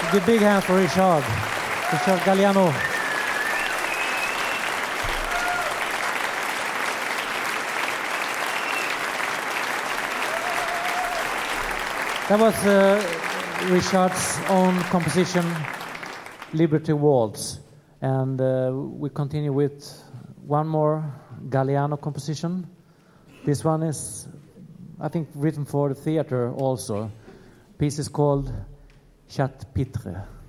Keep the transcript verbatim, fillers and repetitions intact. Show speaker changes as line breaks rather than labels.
Give a big hand for Richard. Richard Galliano. That was uh, Richard's own composition, Liberty Waltz. And uh, we continue with one more Galliano composition. This one is, I think, written for the theater also. The piece is called Chat Pitre.